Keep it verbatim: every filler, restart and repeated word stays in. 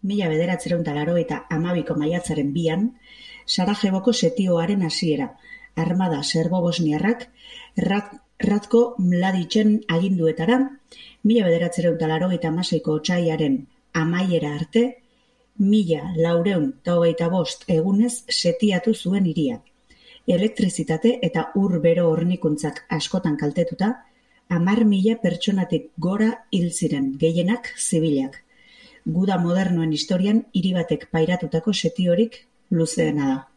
mila bederatziehun eta laurogeita hamabiko maiatzaren bian, Sarajevoko setioaren hasiera, armada serbo-bosniarrak Rat, Ratko Mladicen aginduetara, mila bederatziehun eta laurogeita hamaseiko otsaiaren amaiera arte, mila laurehun eta hogeita bost egunez setiatu zuen hiria. Elektrizitate eta ur bero hornikuntzak askotan kaltetuta, hamar mila pertsonatik gora hil ziren, gehienak zibilak. Guda modernoen historian hiri batek pairatutako setiorik luzeena da.